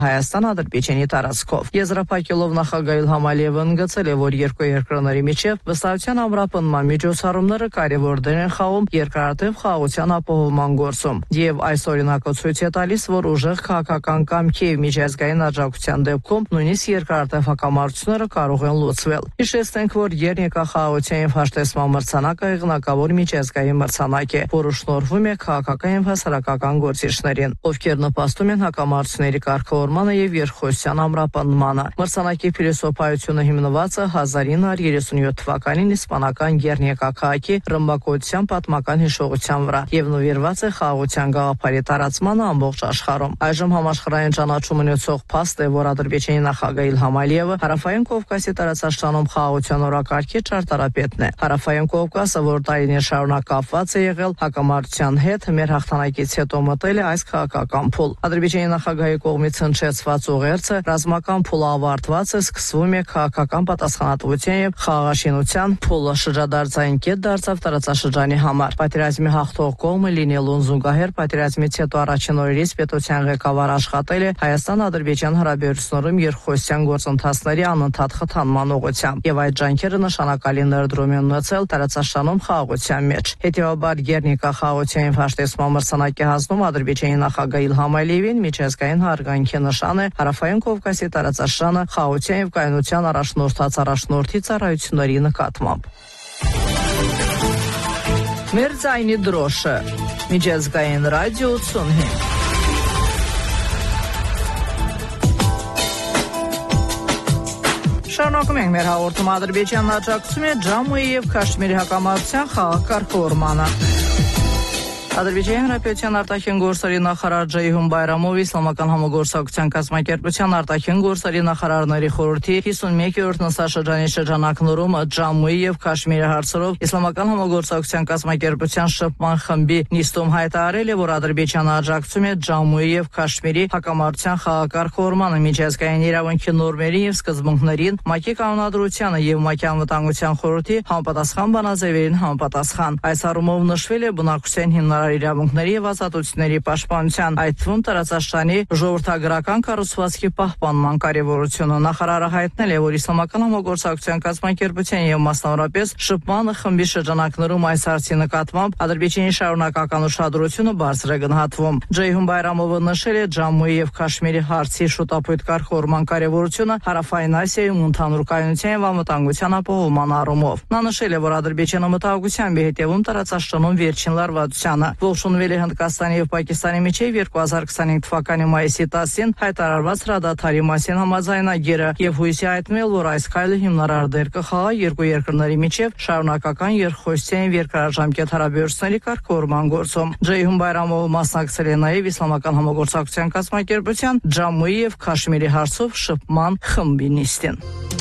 Հայաստան-Ադրբեջանի տարածքով։ Եզրափակելով նախագահ Իլհամ Ալիևը ընդգծել է, որ երկու երկրների միջև վստահության ամրապնդման միջոցառումները կարևոր դեր են խաղում երկարատև խաղաղության ապահովման գործում, եւ այս օրինակը ցույց է տալիս, որ ուժեղ քաղաքական կամքի եւ միջազգային աջակցության դեպքում նույնիսկ երկարատև հակամարտությունները կարող են լուծվել։ Հիշեցնենք, որ Գերնիկա խաղաղության եւ հաշտեցման մրցանակը եղնակավոր միջազգային մրցանակ է, որը շնորհվում է քաղաքական եւ հասարակական գործիչներին, ովքեր նպաստում են հակամարտությունների կարգավորմանը եւ երկխոսության ամրապնդմանը։ Մրցանակի փիլիսոփայությունը հիմնված է 1937 թվականին իսպանական Գերնիկա քաղաքի ռմբակոծության պատմական հիշողության վրա եւ նվիրված է խաղաղության գաղափարի տարածմանը ամբողջ աշխարհում։ Այժմ համաշխարհային ճանաչում ունեցող փաստ է, որ Ադրբեջանի նախագահ Իլհամ Ալիևը Հարավային Կովկասի տարածաշրջանում խաղաղության օրակարգի ճարտարապետն է։ Հարավային Կովկասը, որ տարիներ շարունակ կապված է եղել հակամարտության հետ, մեր հաղթանակից հետո մտել է այս քաղաքական փուլ։ Ադրբեջանի նախագահի կողմից հնչեցված ուղերձը ռազմական փուլը ավարտված է, սկսվում է քաղաքական պատասխանատվության եւ խաղաղաշինության փուլը, շրջադարձային կետ դարձավ տարածաշրջանի համար։ Պատերազմի հաղթող կողմը լինելուն զուգահեռ պատերազմից հետո առաջին օրերից պետության ղեկավար աշխատել է Հայաստան-Ադրբեջան հարաբերություններում երկխոսության գործընթացների անընդհատ խթանման ուղղությամբ, եւ այդ ջանքերը նշանակալի ներդրում են ունեցել տարածաշրջանում խաղաղության մեջ։ Հետևաբար Գերնիկա խաղաղության եւ հաշտեցման մրցանակի հանձնում Ադրբեջանի նախագահ Իլհամ Ալիևին միջազգային հարգանքի նշան է Հարավային Կովկասի տարածաշրջանը խաղաղության եւ կայունության առաջնորդի ծառայությունների նկատմամբ։ Մեր ձայնի դրոշը միջազգային ռադիո 85։ Շարունակում ենք մեր հաղորդումը։ Ադրբեջանն աջակցում է Ջամուի եւ Քաշմիրի հակամարտության խաղաղ կարգավորմանը։ Ադրբեջանի Հանրապետության արտաքին գործերի նախարար Ջեյհուն Բայրամովը Իսլամական համագործակցության կազմակերպության արտաքին գործերի նախարարների խորհրդի 51-րդ նստաշրջանի շրջանակներում Ջամուի եւ Քաշմիրի հարցերով Իսլամական համագործակցության կազմակերպության շփման խմբի նիստում հայտարարել է, որ Ադրբեջանը աջակցում է Ջամուի եւ Քաշմիրի հակամարտության խաղաղ կարգավորմանը, միջազգային իրավունքի նորմերին եւ սկզբունքներին, ՄԱԿ-ի կանոնադրությանը եւ ՄԱԿ-ի անվտանգության խորհրդի համապատասխան բանաձևերին համապատասխան։ Այս առումով նշվել է բնակչության հիմնարար իրավունքների եւ ազատությունների պաշտպանության, այդ թվում տարածաշրջանի ժողովրդագրական կառուցվածքի պահպանման կարեւորությունը։ Նախարարը հայտնել է, որ Իսլամական համագործակցության կազմակերպության եւ մասնավորապես շփման խմբի շրջանակներում այս հարցի նկատմամբ Ադրբեջանի շարունակական ուշադրությունը բարձր է գնահատվում։ Ջեյհուն Բայրամովը նշել է Ջամուի եւ Քաշմիրի հարցի շուտապույտ կարգավորման կարեւորությունը Հարավային Ասիայում ընդհանուր կայունության եւ անվտանգության ապահովման առումով։ Նա նշել է, որ Ադրբեջանը մտահոգությամբ է հետևում տարածաշրջանում վերջին լարվածությանը։ Ողջունվել է Հնդկաստանի եւ Պակիստանի միջև 2025 թվականի մայիսի 10-ին հայտարարված հրադադարի մասին համաձայնագիրը եւ հույսի հայտնել, որ այս քայլը հիմնարար դեր կխաղա երկու երկրների միջև շարունակական երկխոսության եւ երկարաժամկետ հարաբերությունների կարգավորման գործում։ Ջեյհուն Բայրամովը մասնակցել է նաեւ Իսլամական համագործակցության կազմակերպության Ջամուի եւ Քաշմիրի հարցով շփման խմբի նիստին։